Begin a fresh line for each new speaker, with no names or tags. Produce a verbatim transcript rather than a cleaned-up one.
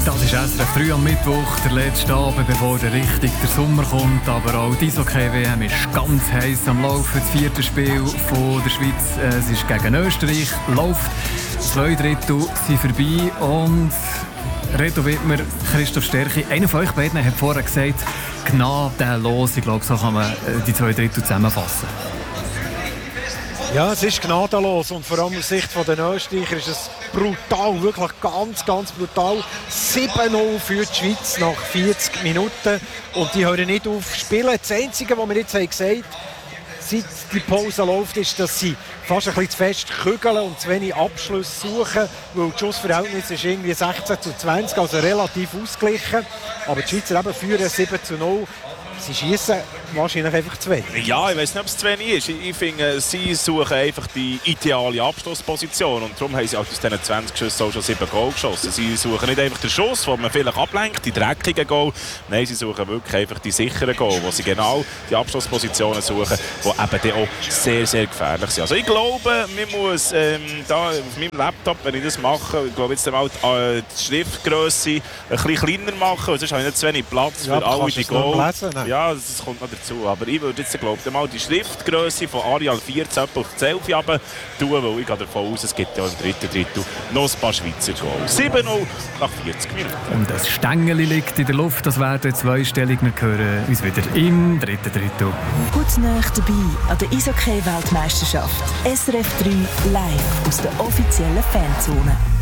Das ist S R F drei am Mittwoch, der letzte Abend, bevor der richtig der Sommer kommt. Aber auch die Eishockey-W M ist ganz heiß am Laufen. Das vierte Spiel von der Schweiz, es ist gegen Österreich, läuft. Zwei Drittel sind vorbei und Reto Wittmer, Christoph Sterchi, einer von euch beiden hat vorher gesagt, gnadenlos. Ich glaube, so kann man die zwei Drittel zusammenfassen.
Ja, es ist gnadenlos und vor allem aus Sicht der Österreicher ist es brutal, wirklich ganz, ganz brutal. sieben null für die Schweiz nach vierzig Minuten und die hören nicht auf zu spielen. Das Einzige, was wir jetzt haben gesagt, seit die Pause läuft, ist, dass sie fast ein bisschen zu fest kügeln und zu wenig Abschluss suchen, weil das Schussverhältnis ist irgendwie sechzehn zu zwanzig, also relativ ausgeglichen. Aber die Schweizer eben führen sieben zu null. Sie schießen wahrscheinlich einfach zu wenig.
Ja, ich weiß nicht, ob es zu wenig ist. Ich, ich finde, sie suchen einfach die ideale Abschlussposition. Und darum haben sie aus diesen zwanzig Schüssen auch schon sieben Goal geschossen. Sie suchen nicht einfach den Schuss, den man vielleicht ablenkt, die dreckigen Goal. Nein, sie suchen wirklich einfach die sicheren Goal, wo sie genau die Abschlusspositionen suchen, die eben dann auch sehr, sehr gefährlich sind. Also ich glaube, man muss ähm, da auf meinem Laptop, wenn ich das mache, ich glaube jetzt mal die, die Schriftgröße ein bisschen kleiner machen, sonst habe ich nicht zu wenig Platz für ja, alle die Goal. Ja, das kommt noch dazu. Aber ich würde jetzt glaube ich, mal die Schriftgröße von Arial vierzehn auf zwölf runter tun, weil ich gehe davon aus, es gibt ja im dritten Drittel noch ein paar Schweizer Goals. sieben null nach vierzig Minuten.
Und das Stängeli liegt in der Luft, das werden zweistellig. Wir hören uns wieder im dritten Drittel.
Hautnah dabei an der Eishockey-Weltmeisterschaft. S R F drei live aus der offiziellen Fanzone.